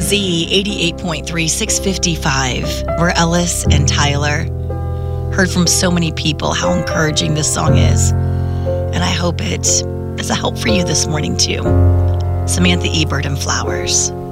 Z 88.3 655. We're Ellis and Tyler. Heard from so many people how encouraging this song is. And I hope it is a help for you this morning too. Samantha Ebert and Flowers.